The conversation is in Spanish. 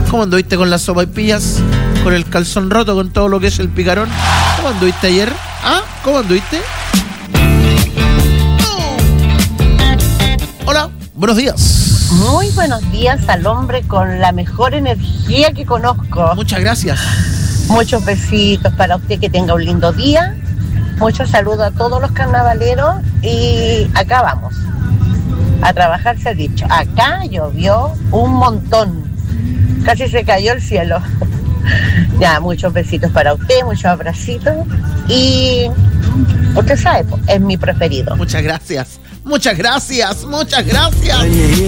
¿Cómo anduviste con las sopaipillas? Con el calzón roto, con todo lo que es el picarón. ¿Cómo anduviste ayer? ¿Ah? ¿Cómo anduviste? Hola, buenos días. Muy buenos días al hombre con la mejor energía que conozco. Muchas gracias. Muchos besitos para usted, que tenga un lindo día. Muchos saludos a todos los carnavaleros y acá vamos. A trabajar se ha dicho. Acá llovió un montón. Casi se cayó el cielo. Ya, muchos besitos para usted, muchos abracitos. Y usted sabe, es mi preferido. Muchas gracias. Muchas gracias. Muchas gracias.